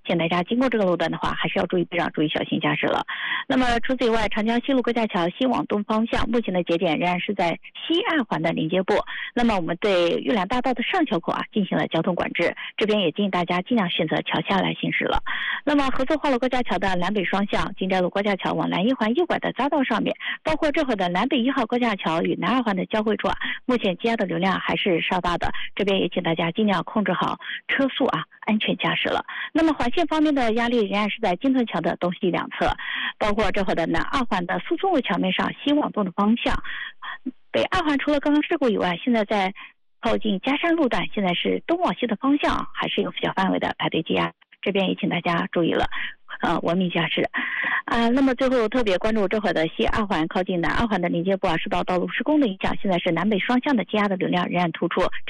请大家经过这个路段的话，还是要注意避让，注意小心驾驶了。那么除此以外，长江西路高架桥西往东方向，目前的节点仍然是在西二环的连接部。那么我们对玉兰大道的上桥口进行了交通管制，这边也建议大家尽量选择桥下来行驶了。那么合作化路高架桥的南北双向，金寨路高架桥往南一环右拐的匝道上面，包括这会的南北1号高架桥与南2环的交汇处目前积压的流量还是稍大的，这边也请大家尽量控制好车速安全驾驶了。那么环线方面的压力仍然是在金屯桥的东西两侧，包括这会的南2环的苏村路桥面上西往东的方向，北2环除了刚刚事故以外，现在在靠近嘉山路段，现在是东往西的方向还是有小范围的排队积压，这边也请大家注意了，文明驾驶。那么最后特别关注这会的西2环靠近南2环的连接部受到道路施工的影响，现在是南北双向的积压的流量仍然突出。